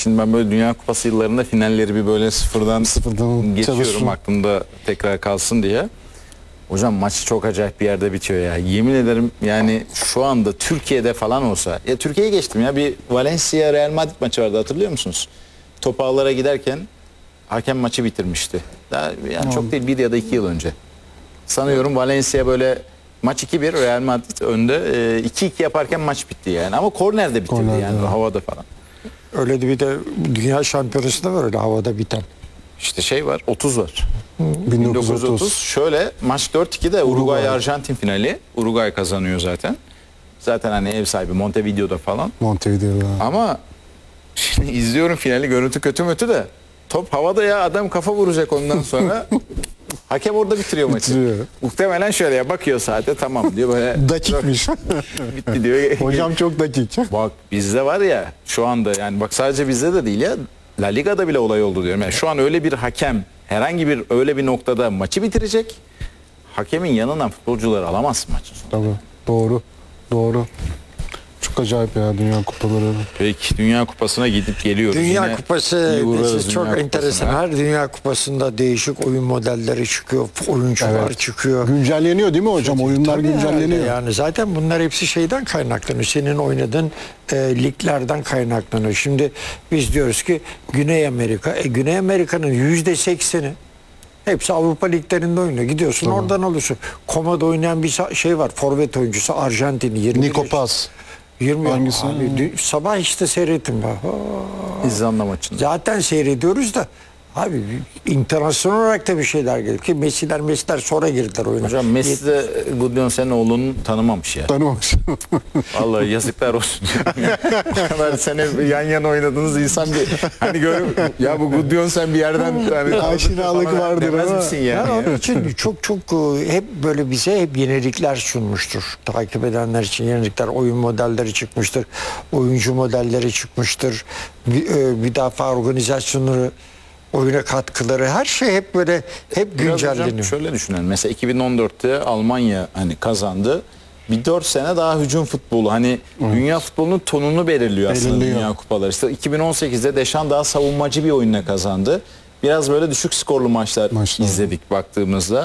Şimdi ben böyle Dünya Kupası yıllarında finalleri bir böyle sıfırdan geçiyorum çalışın. aklımda tekrar kalsın diye. Hocam maç çok acayip bir yerde bitiyor ya. Yemin ederim yani şu anda Türkiye'de falan olsa. Ya Türkiye'yi geçtim ya, bir Valencia Real Madrid maçı vardı, hatırlıyor musunuz? Top ağlara giderken hakem maçı bitirmişti. Daha yani çok değil, 1 ya da 2 yıl önce. Sanıyorum Valencia böyle maç 2-1, Real Madrid önde. 2-2 yaparken maç bitti yani. Ama kornerde bitirdi yani, havada falan. Öyle de bir de Dünya Şampiyonası'nda var öyle havada biten. İşte şey var, 30 var. 1930. Şöyle maç 4-2'de Uruguay-Arjantin finali. Uruguay kazanıyor zaten. Zaten hani ev sahibi Montevideo'da falan. Montevideo'da. Ama şimdi izliyorum finali, görüntü kötü mötü de. Top havada ya, adam kafa vuracak ondan sonra. Hakem orada bitiriyor maçı. Bitiriyor. Muhtemelen şöyle ya, bakıyor saate, tamam diyor böyle. Dakikmiş. Bitti diyor. Hocam çok dakik. Bak bizde var ya şu anda, yani bak sadece bizde de değil ya, La Liga'da bile olay oldu diyorum. Yani şu an öyle bir hakem herhangi bir öyle bir noktada maçı bitirecek. Hakemin yanından futbolcuları alamazsın maçın sonunda. Tabii. Doğru. Doğru. Çok acayip ya Dünya Kupaları. Peki Dünya Kupası'na gidip geliyoruz. Dünya Yine Kupası bir uğrarız çok Dünya enteresan. Kupası'na. Her Dünya Kupası'nda değişik oyun modelleri çıkıyor, oyuncular çıkıyor. Güncelleniyor değil mi hocam? Oyunlar Tabii güncelleniyor. herhalde. Yani zaten bunlar hepsi şeyden kaynaklanıyor. Senin oynadığın liglerden kaynaklanıyor. Şimdi biz diyoruz ki Güney Amerika. Güney Amerika'nın %80'i hepsi Avrupa liglerinde oynuyor. Gidiyorsun oradan alıyorsun. Koma'da oynayan bir şey var. Forvet oyuncusu Arjantinli. 20 Niko Paz. 20 Hangisi? abi, sabah işte seyrettim ben. İzlanda maçında. Zaten seyrediyoruz da abi internasyonel olarak da bir şeyler gelir ki Messi'ler sonra girdiler oyuna. Hocam Messi de Gudjonsen'in oğlunu tanımamış ya. Tanımamış. Vallahi yazıklar olsun. O kadar sene yan yana oynadığınız insan bir hani görüp ya bu Gudjonsen bir yerden hani Aşinalık vardır demez ama. misin yani? Yani onun için çok hep böyle bize hep yenilikler sunmuştur. Takip edenler için yenilikler, oyun modelleri çıkmıştır. Oyuncu modelleri çıkmıştır. Müdafaa organizasyonları, oyuna katkıları, her şey hep böyle hep Biraz hocam güncelleniyor. şöyle düşünelim. Mesela 2014'te Almanya hani kazandı. Bir 4 sene daha hücum futbolu. Hani dünya futbolunun tonunu belirliyor aslında Dünya Kupaları. İşte 2018'de Deschamps daha savunmacı bir oyunla kazandı. Biraz böyle düşük skorlu maçlar izledik baktığımızda.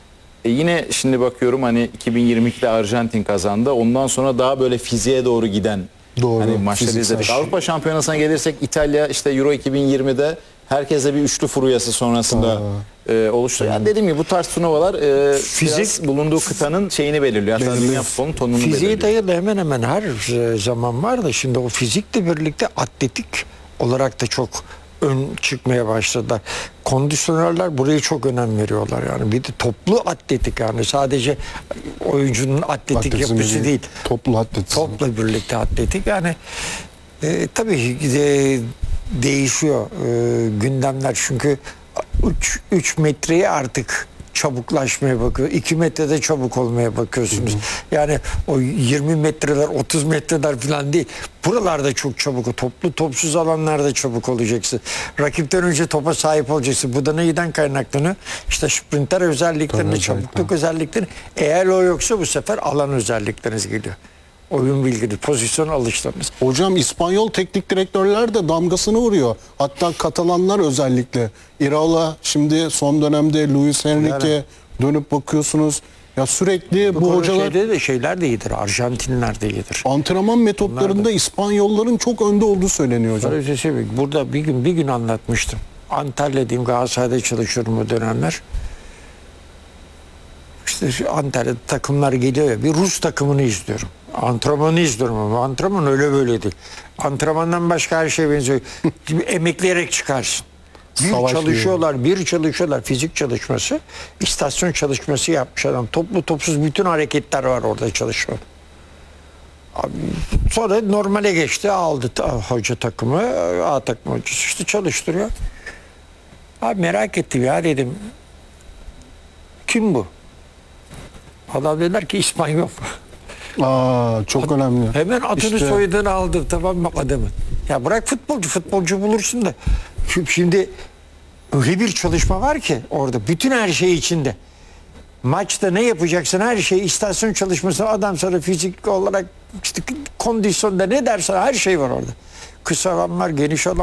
Yine şimdi bakıyorum hani 2022'de Arjantin kazandı. Ondan sonra daha böyle fiziğe doğru giden hani maçları izledik. Avrupa Şampiyonası'na gelirsek İtalya işte Euro 2020'de herkese bir üçlü furyası sonrasında oluştu. Yani dediğim gibi bu tarz turnuvalar fizik bulunduğu kıtanın şeyini belirliyor. Hatta dünya futbolunun tonunu belirliyor. Fiziğe dayalı hemen hemen her zaman var da şimdi o fizikle birlikte atletik olarak da çok ön çıkmaya başladılar. Kondisyonerler buraya çok önem veriyorlar yani. Bir de toplu atletik, yani sadece oyuncunun atletik yapısı değil. Toplu atletik. Topla birlikte atletik yani tabii değişiyor gündemler çünkü 3 metreye artık çabuklaşmaya bakıyor. 2 metrede çabuk olmaya bakıyorsunuz. Yani o 20 metreler 30 metreler falan değil. Buralarda çok çabuk. Toplu topsuz alanlarda çabuk olacaksın. Rakipten önce topa sahip olacaksın. Bu da neyden kaynaklanıyor? İşte sprinter özelliklerini, çabukluk özelliklerini. Eğer o yoksa bu sefer alan özellikleriniz geliyor. Oyun bilginiz, pozisyon alışlarınız. Hocam İspanyol teknik direktörler de damgasını vuruyor. Hatta Katalanlar özellikle. Iraola şimdi son dönemde Luis Enrique dönüp bakıyorsunuz. Ya sürekli bu hocalar şeyler de iyidir. Arjantinler de iyidir. antrenman metotlarında İspanyolların çok önde olduğu söyleniyor hocam. Burada bir gün anlatmıştım. Antalya diyeyim, Galatasaray'da çalışıyorum o dönemler. İşte Antalya'da takımlar geliyor ya, bir Rus takımını izliyorum. Antrenmanı izliyorum ama antrenman öyle böyle değil. Antrenmandan başka her şey benziyor. Emekleyerek çıkarsın. Bir çalışıyorlar. Fizik çalışması, istasyon çalışması yapmış adam. Toplu topsuz bütün hareketler var orada çalışma. Abi, sonra normale geçti, aldı hoca takımı, A takım hocası işte çalıştırıyor. Abi merak ettim ya, dedim. Kim bu? Adam dediler ki İspanyol. Çok önemli. Hemen adını soyadını aldım, tamam mı adamın? Ya bırak futbolcu bulursun da. Şimdi öyle bir çalışma var ki orada bütün her şey içinde. Maçta ne yapacaksın, her şey, istasyon çalışması, adam sana fizik olarak işte kondisyonda ne dersen her şey var orada. Kısa alanlar, geniş alanlar.